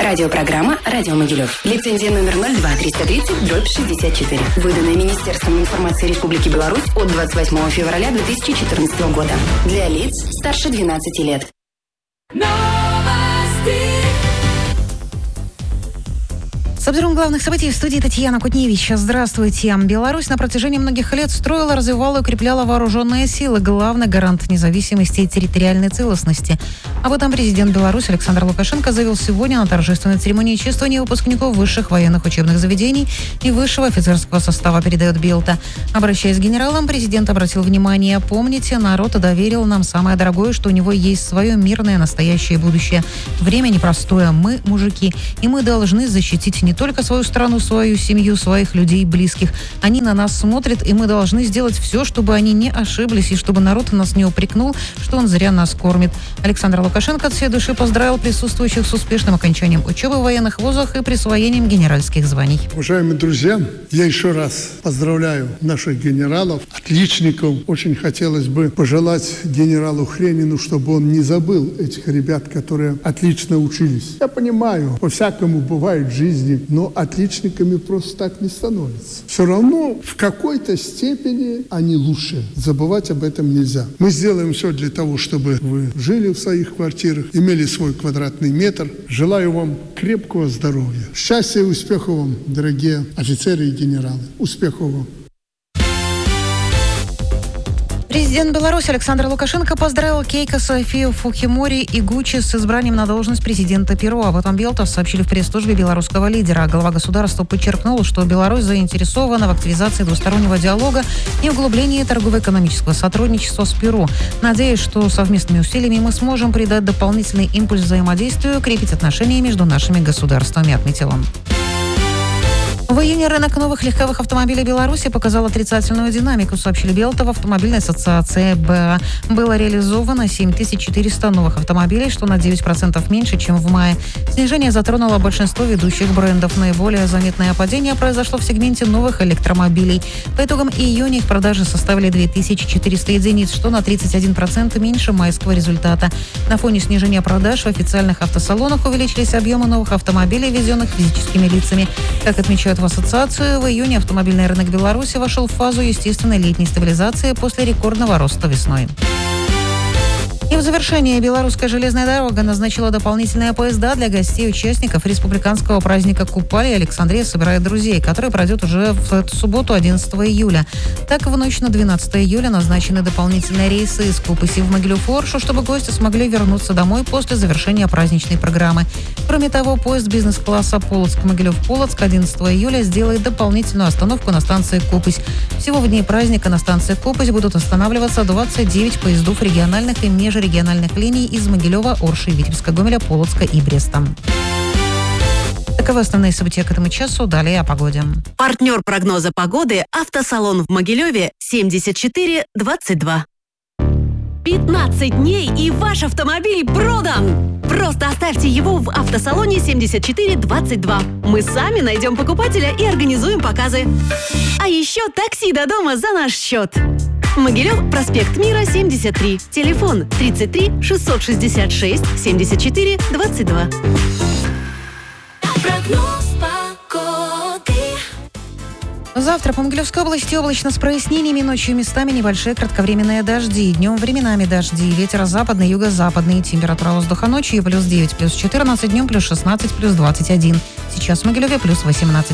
Радиопрограмма «Радио Могилев». Лицензия номер 02-330-64. Выданная Министерством информации Республики Беларусь от 28 февраля 2014 года. Для лиц старше 12 лет. С обзором главных событий в студии Татьяна Кутневич. Здравствуйте. Беларусь на протяжении многих лет строила, развивала и укрепляла вооруженные силы. Главный гарант независимости и территориальной целостности. Об этом президент Беларуси Александр Лукашенко заявил сегодня на торжественной церемонии чествования выпускников высших военных учебных заведений и высшего офицерского состава, передает Белта. Обращаясь к генералам, президент обратил внимание: помните, народ доверил нам самое дорогое, что у него есть свое мирное настоящее будущее. Время непростое. Мы мужики, и мы должны защитить не только свою страну, свою семью, своих людей, близких. Они на нас смотрят, и мы должны сделать все, чтобы они не ошиблись, и чтобы народ нас не упрекнул, что он зря нас кормит. Александр Лукашенко от всей души поздравил присутствующих с успешным окончанием учебы в военных вузах и присвоением генеральских званий. Уважаемые друзья, я еще раз поздравляю наших генералов, отличников. Очень хотелось бы пожелать генералу Хренину, чтобы он не забыл этих ребят, которые отлично учились. Я понимаю, по-всякому бывает в жизни, но отличниками просто так не становятся. Все равно в какой-то степени они лучше. Забывать об этом нельзя. Мы сделаем все для того, чтобы вы жили в своих квартирах, имели свой квадратный метр. Желаю вам крепкого здоровья. Счастья и успехов вам, дорогие офицеры и генералы. Успехов вам. Президент Беларуси Александр Лукашенко поздравил Кейко Софию Фукимори и Гуччи с избранием на должность президента Перу. Об этом Белта сообщили в пресс-службе белорусского лидера. Глава государства подчеркнул, что Беларусь заинтересована в активизации двустороннего диалога и углублении торгово-экономического сотрудничества с Перу. Надеюсь, что совместными усилиями мы сможем придать дополнительный импульс взаимодействию, укрепить отношения между нашими государствами, отметил он. В июне рынок новых легковых автомобилей Беларуси показал отрицательную динамику, сообщили Белта в автомобильной ассоциации БА. Было реализовано 7400 новых автомобилей, что на 9% меньше, чем в мае. Снижение затронуло большинство ведущих брендов. Наиболее заметное падение произошло в сегменте новых электромобилей. По итогам июня их продажи составили 2400 единиц, что на 31% меньше майского результата. На фоне снижения продаж в официальных автосалонах увеличились объемы новых автомобилей, ввезенных физическими лицами. Как отмечают в ассоциацию, в июне автомобильный рынок Беларуси вошел в фазу естественной летней стабилизации после рекордного роста весной. И в завершение белорусская железная дорога назначила дополнительные поезда для гостей и участников республиканского праздника Купали «Александрия собирает друзей», который пройдет уже в эту субботу, 11 июля. Так, в ночь на 12 июля назначены дополнительные рейсы из Купаси в Могилев-Оршу, чтобы гости смогли вернуться домой после завершения праздничной программы. Кроме того, поезд бизнес-класса Полоцк-Могилев-Полоцк 11 июля сделает дополнительную остановку на станции Купась. Всего в дни праздника на станции Купась будут останавливаться 29 поездов региональных и межрегиональных линий из Могилева, Орши, Витебска, Гомеля, Полоцка и Бреста. Таковы основные события к этому часу. Далее о погоде. Партнер прогноза погоды – автосалон в Могилеве 7422. 15 дней и ваш автомобиль продан! Просто оставьте его в автосалоне 7422. Мы сами найдем покупателя и организуем показы. А еще такси до дома за наш счет. Могилев, проспект Мира, 73. Телефон 33 666 74 22. Прогноз погоды. Завтра по Могилевской области облачно с прояснениями, ночью местами небольшие кратковременные дожди. Днем временами дожди. Ветер западный, юго-западный. Температура воздуха ночью плюс 9, плюс 14, днем плюс 16, плюс 21. Сейчас в Могилеве плюс 18.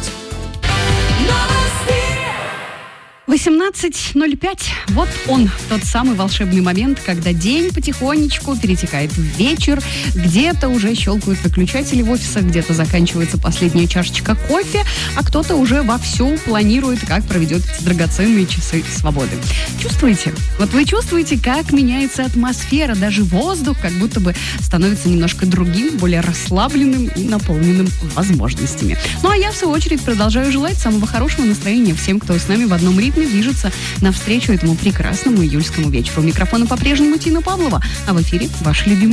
18:05. Вот он, тот самый волшебный момент, когда день потихонечку перетекает в вечер. Где-то уже щелкают выключатели в офисах, где-то заканчивается последняя чашечка кофе, а кто-то уже вовсю планирует, как проведет эти драгоценные часы свободы. Чувствуете? Вот вы чувствуете, как меняется атмосфера, даже воздух как будто бы становится немножко другим, более расслабленным и наполненным возможностями. Ну а я, в свою очередь, продолжаю желать самого хорошего настроения всем, кто с нами в одном ритме движется навстречу этому прекрасному июльскому вечеру. У микрофона по-прежнему Тина Павлова, а в эфире ваш любимый